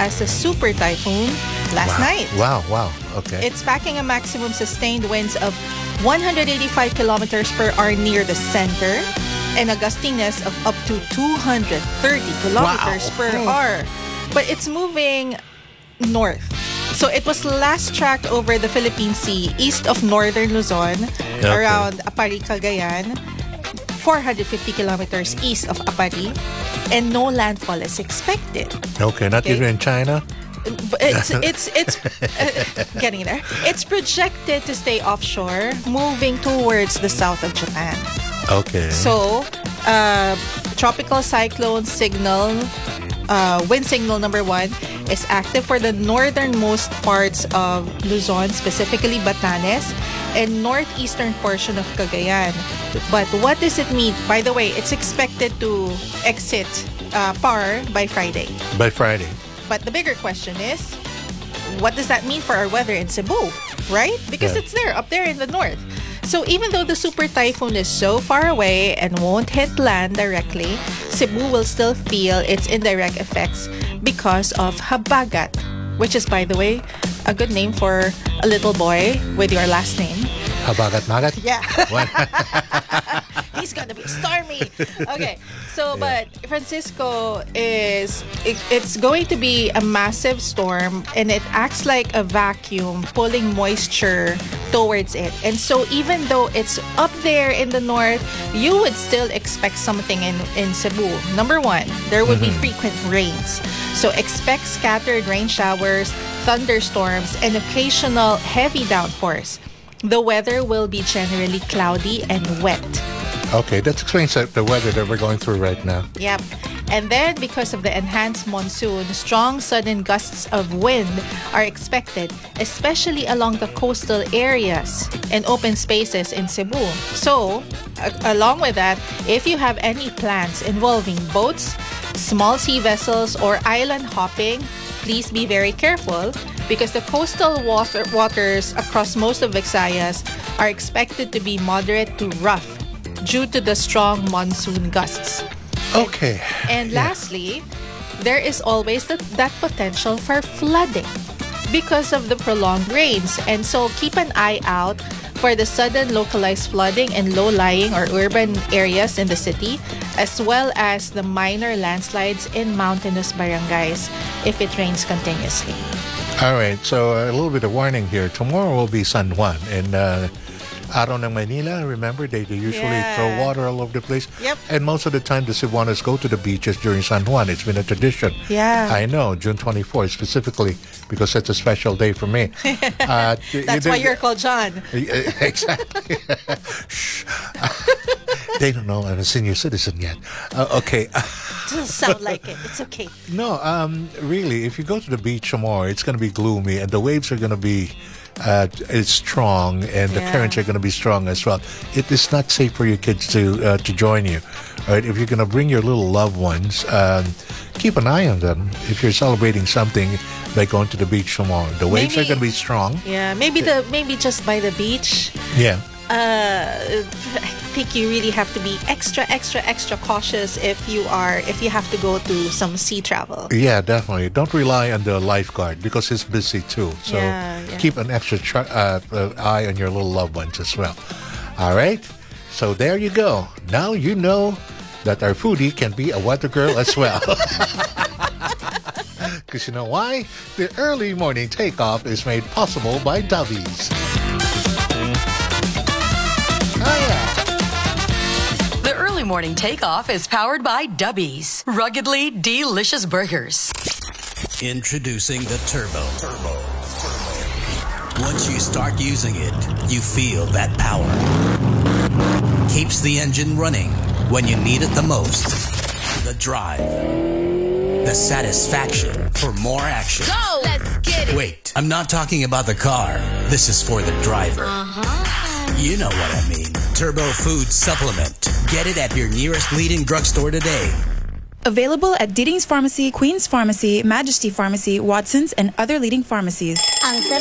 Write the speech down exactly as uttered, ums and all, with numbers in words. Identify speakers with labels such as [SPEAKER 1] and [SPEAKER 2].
[SPEAKER 1] as a super typhoon last
[SPEAKER 2] wow.
[SPEAKER 1] night.
[SPEAKER 2] Wow, wow. Okay.
[SPEAKER 1] It's packing a maximum sustained winds of one hundred eighty-five kilometers per hour near the center and a gustiness of up to two hundred thirty kilometers
[SPEAKER 2] Wow.
[SPEAKER 1] per hour. But it's moving north. So it was last tracked over the Philippine Sea east of northern Luzon,
[SPEAKER 2] Okay.
[SPEAKER 1] around Apari, Cagayan, four hundred fifty kilometers east of Apari, and no landfall is expected.
[SPEAKER 2] Okay, not
[SPEAKER 1] Okay.
[SPEAKER 2] even in China?
[SPEAKER 1] But It's it's it's uh, getting there. It's projected to stay offshore, moving towards the south of Japan.
[SPEAKER 2] Okay.
[SPEAKER 1] So, uh, tropical cyclone signal, uh, wind signal number one, is active for the northernmost parts of Luzon, specifically Batanes, and northeastern portion of Cagayan. But what does it mean? By the way, it's expected to exit uh, P A R by Friday.
[SPEAKER 2] By Friday.
[SPEAKER 1] But the bigger question is, what does that mean for our weather in Cebu, right? Because
[SPEAKER 2] Yeah.
[SPEAKER 1] it's there, up there in the north. So even though the super typhoon is so far away and won't hit land directly, Cebu will still feel its indirect effects because of Habagat, which is, by the way, a good name for a little boy with your last name.
[SPEAKER 2] Habagat Magat?
[SPEAKER 1] Yeah.
[SPEAKER 2] What?
[SPEAKER 1] He's gonna be stormy. Okay, so but Francisco is it, it's going to be a massive storm, and it acts like a vacuum pulling moisture towards it. And so even though it's up there in the north, you would still expect something in in Cebu. Number one, there would be frequent rains, so expect scattered rain showers, thunderstorms, and occasional heavy downpours. The weather will be generally cloudy and wet.
[SPEAKER 2] Okay, that explains the the weather that we're going through right now.
[SPEAKER 1] Yep. And then, because of the enhanced monsoon, strong sudden gusts of wind are expected, especially along the coastal areas and open spaces in Cebu. So, a- along with that, if you have any plans involving boats, small sea vessels, or island hopping, please be very careful because the coastal water- waters across most of Visayas are expected to be moderate to rough due to the strong monsoon gusts.
[SPEAKER 2] Okay.
[SPEAKER 1] And lastly, there is always that, that potential for flooding because of the prolonged rains. And so keep an eye out for the sudden localized flooding in low-lying or urban areas in the city, as well as the minor landslides in mountainous barangays if it rains continuously.
[SPEAKER 2] All right, so a little bit of warning here. Tomorrow will be San Juan, and uh, Araw ng Manila, remember, they, they usually
[SPEAKER 1] Yeah.
[SPEAKER 2] throw water all over the place.
[SPEAKER 1] Yep.
[SPEAKER 2] And most of the time, the Cebuanos go to the beaches during San Juan. It's been a tradition.
[SPEAKER 1] Yeah.
[SPEAKER 2] I know, June twenty-fourth specifically, because it's a special day for me. Uh,
[SPEAKER 1] That's why you're called John.
[SPEAKER 2] Exactly. Shh. They don't know I'm a senior citizen yet. Uh, okay.
[SPEAKER 1] Doesn't sound like it. It's okay.
[SPEAKER 2] No, um, really, if you go to the beach tomorrow, it's going to be gloomy, and the waves are going to be uh, it's strong, and the
[SPEAKER 1] Yeah.
[SPEAKER 2] currents are going to be strong as well. It is not safe for your kids to uh, to join you. All right, if you're going to bring your little loved ones, um, keep an eye on them. If you're celebrating something by going to the beach tomorrow, the waves are
[SPEAKER 1] Maybe-
[SPEAKER 2] going to be strong.
[SPEAKER 1] Yeah, maybe the maybe just by the beach.
[SPEAKER 2] Yeah.
[SPEAKER 1] Uh, I think you really have to be extra, extra, extra cautious if you are if you have to go to some sea travel.
[SPEAKER 2] Yeah, definitely. Don't rely on the lifeguard because he's busy too. So
[SPEAKER 1] Yeah, yeah.
[SPEAKER 2] keep an extra tr- uh, uh, eye on your little loved ones as well. All right. So there you go. Now you know that our foodie can be a weather girl as well. Because you know why? The early morning takeoff is made possible by Dubbies. Oh yeah.
[SPEAKER 3] The early morning takeoff is powered by Dubbies. Ruggedly delicious burgers.
[SPEAKER 4] Introducing the Turbo. Turbo. Once you start using it, you feel that power. Keeps the engine running when you need it the most. The drive. The satisfaction for more action.
[SPEAKER 5] Go! Let's get it!
[SPEAKER 4] Wait, I'm not talking about the car. This is for the driver.
[SPEAKER 5] Uh-huh.
[SPEAKER 4] You know what I mean. Turbo Food Supplement. Get it at your nearest leading drugstore today.
[SPEAKER 6] Available at Diddings Pharmacy, Queen's Pharmacy, Majesty Pharmacy, Watson's, and other leading pharmacies.
[SPEAKER 5] Ang sarap